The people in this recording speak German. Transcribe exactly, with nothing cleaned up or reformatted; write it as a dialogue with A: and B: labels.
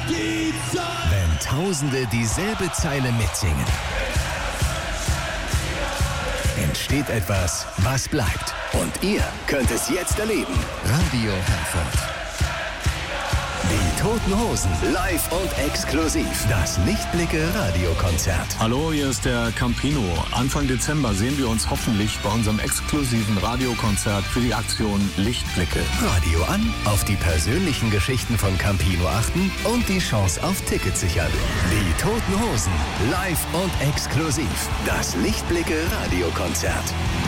A: die Zeit.
B: Wenn Tausende dieselbe Zeile mitsingen, entsteht etwas, was bleibt. Und ihr könnt es jetzt erleben. Radio Herford. Die Toten Hosen, live und exklusiv. Das Lichtblicke-Radiokonzert.
C: Hallo, hier ist der Campino. Anfang Dezember sehen wir uns hoffentlich bei unserem exklusiven Radiokonzert für die Aktion Lichtblicke.
B: Radio an, auf die persönlichen Geschichten von Campino achten und die Chance auf Tickets sichern. Die Toten Hosen, live und exklusiv. Das Lichtblicke-Radiokonzert.